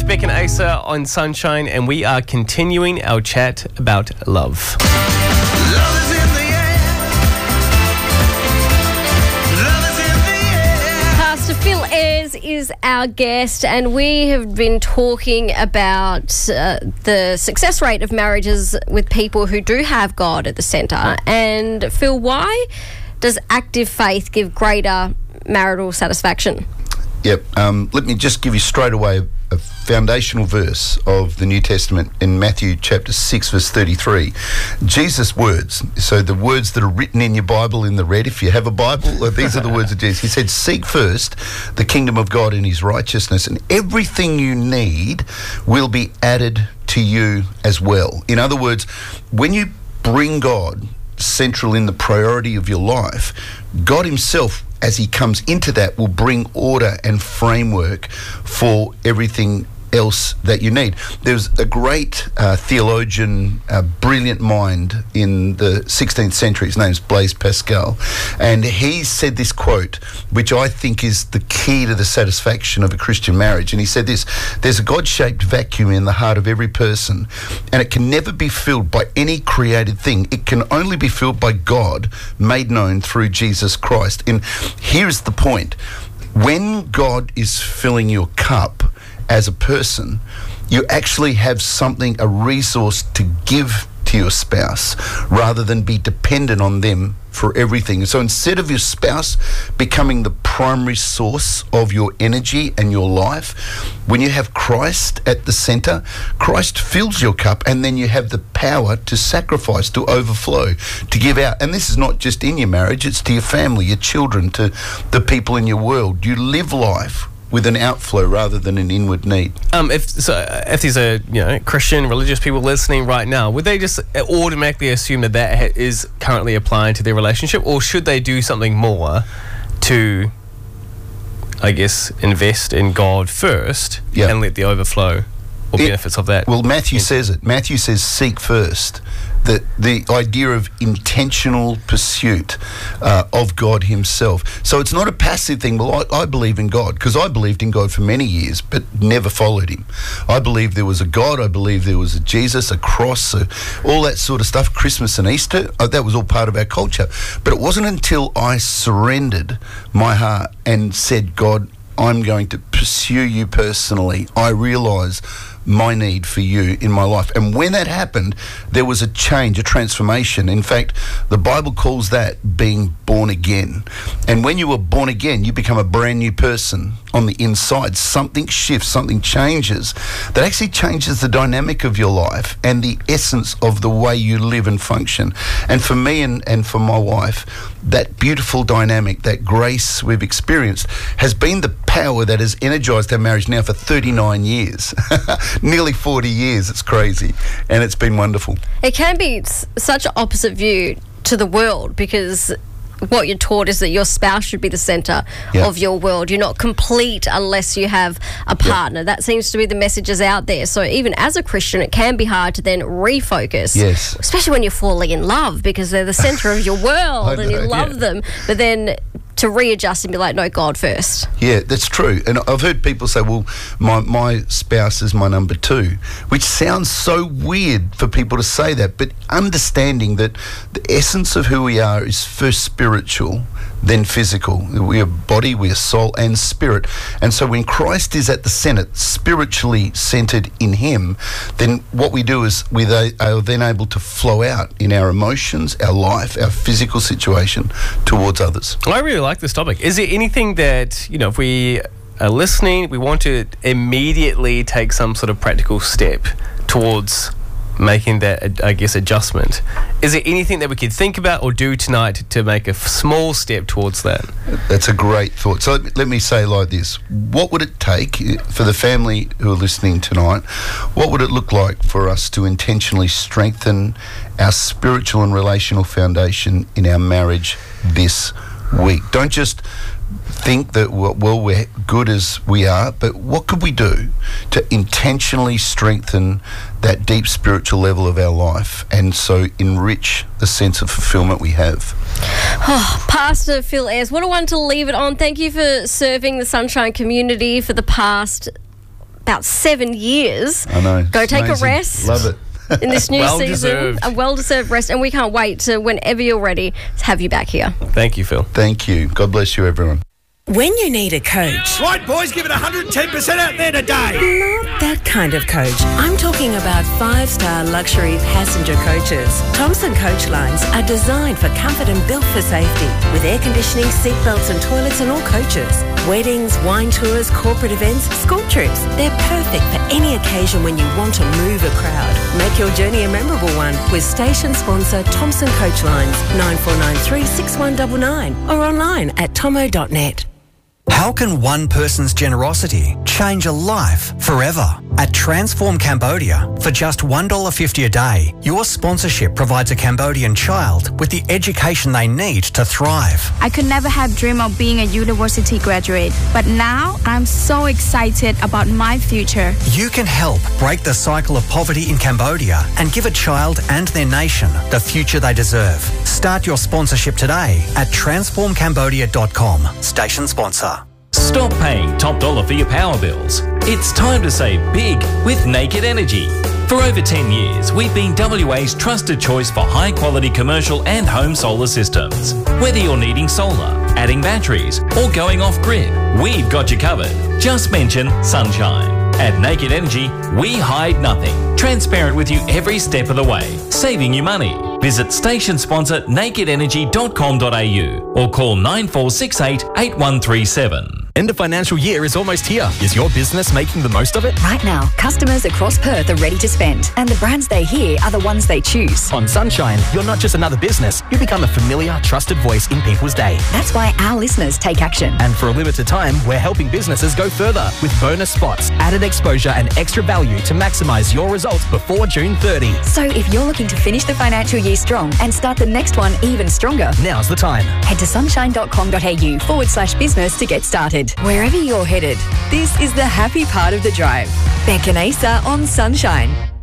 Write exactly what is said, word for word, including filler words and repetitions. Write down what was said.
with Beck and Asa on Sunshine, and we are continuing our chat about love. Love is in the air. Love is in the air. Pastor Phil Ayres is our guest, and we have been talking about uh, the success rate of marriages with people who do have God at the centre. And Phil, why does active faith give greater marital satisfaction? Yep. Um, let me just give you straight away a foundational verse of the New Testament in Matthew chapter six, verse thirty-three. Jesus' words, so the words that are written in your Bible in the red, if you have a Bible, these are the words of Jesus. He said, seek first the kingdom of God and his righteousness, and everything you need will be added to you as well. In other words, when you bring God central in the priority of your life, God himself, as he comes into that, will bring order and framework for everything else that you need. There's a great uh, theologian, a brilliant mind in the sixteenth century. His name's Blaise Pascal, and he said this quote, which I think is the key to the satisfaction of a Christian marriage. And he said this: there's a God-shaped vacuum in the heart of every person, and it can never be filled by any created thing. It can only be filled by God made known through Jesus Christ. And here's the point: when God is filling your cup as a person, you actually have something, a resource to give to your spouse rather than be dependent on them for everything. So instead of your spouse becoming the primary source of your energy and your life, when you have Christ at the centre, Christ fills your cup, and then you have the power to sacrifice, to overflow, to give out. And this is not just in your marriage, it's to your family, your children, to the people in your world. You live life with an outflow rather than an inward need. Um, if so, if there's a you know Christian religious people listening right now, would they just automatically assume that that ha- is currently applying to their relationship, or should they do something more to, I guess, invest in God first Yep. and let the overflow or It- benefits of that? Well, Matthew says it. Matthew says seek first. The, the idea of intentional pursuit uh, of God himself. So it's not a passive thing. Well, I, I believe in God, because I believed in God for many years, but never followed him. I believed there was a God. I believed there was a Jesus, a cross, a, all that sort of stuff, Christmas and Easter. Uh, that was all part of our culture. But it wasn't until I surrendered my heart and said, God, I'm going to pursue you personally. I realise my need for you in my life. And when that happened, there was a change, a transformation. In fact, the Bible calls that being born again. And when you were born again, you become a brand new person on the inside. Something shifts, something changes that actually changes the dynamic of your life and the essence of the way you live and function. And for me and, and for my wife, that beautiful dynamic, that grace we've experienced has been the power that has energized our marriage now for thirty-nine years. Nearly forty years. It's crazy. And it's been wonderful. It can be s- such an opposite view to the world, because what you're taught is that your spouse should be the centre Yeah. of your world. You're not complete unless you have a partner. That seems to be the messages out there. So even as a Christian, it can be hard to then refocus. Yes. Especially when you're falling in love, because they're the centre of your world and you know, love yeah. them. But then to readjust and be like, no, God first. Yeah, that's true. And I've heard people say, well, my, my spouse is my number two, which sounds so weird for people to say that, but understanding that the essence of who we are is first spiritual, then physical. We are body, we are soul and spirit. And so when Christ is at the centre, spiritually centred in him, then what we do is we are then able to flow out in our emotions, our life, our physical situation towards others. I really like this topic. Is there anything that, you know, if we are listening, we want to immediately take some sort of practical step towards making that, I guess, adjustment? Is there anything that we could think about or do tonight to make a f- small step towards that? That's a great thought. So let me, let me say like this. What would it take for the family who are listening tonight? What would it look like for us to intentionally strengthen our spiritual and relational foundation in our marriage this week? Don't just think that, well, we're good as we are, but what could we do to intentionally strengthen that deep spiritual level of our life and so enrich the sense of fulfillment we have? Oh, Pastor Phil Ayres, what a one to leave it on. Thank you for serving the Sunshine community for the past about seven years. I know. Go It's take amazing. a rest. Love it. In this new Well season, deserved. a well-deserved rest, and we can't wait to, whenever you're ready, to have you back here. Thank you, Phil. Thank you. God bless you, everyone. When you need a coach, Right, boys, give it one hundred ten percent out there today. not that kind of coach. I'm talking about five-star luxury passenger coaches. Thompson Coach Lines are designed for comfort and built for safety, with air conditioning, seat belts and toilets in all coaches. Weddings, wine tours, corporate events, school trips. They're perfect for any occasion when you want to move a crowd. Make your journey a memorable one with station sponsor Thompson Coach Lines, nine four nine three, six one nine nine, or online at tomo dot net. How can one person's generosity change a life forever? At Transform Cambodia, for just one dollar fifty a day, your sponsorship provides a Cambodian child with the education they need to thrive. I could never have dreamed of being a university graduate, but now I'm so excited about my future. You can help break the cycle of poverty in Cambodia and give a child and their nation the future they deserve. Start your sponsorship today at transform cambodia dot com. Station sponsor. Stop paying top dollar for your power bills. It's time to save big with Naked Energy. For over ten years, we've been W A's trusted choice for high quality commercial and home solar systems. Whether you're needing solar, adding batteries, or going off grid, we've got you covered. Just mention Sunshine. At Naked Energy, we hide nothing. Transparent with you every step of the way, saving you money. Visit station sponsor naked energy dot com dot a u or call nine four six eight, eight one three seven. End of financial year is almost here. Is your business making the most of it? Right now, customers across Perth are ready to spend, and the brands they hear are the ones they choose. On Sunshine, you're not just another business, you become a familiar, trusted voice in people's day. That's why our listeners take action. And for a limited time, we're helping businesses go further with bonus spots, added exposure and extra value to maximise your results before June thirtieth. So if you're looking to finish the financial year strong and start the next one even stronger, now's the time. Head to sunshine dot com dot a u forward slash business to get started. Wherever you're headed, this is the happy part of the drive. Beck and Asa on Sunshine.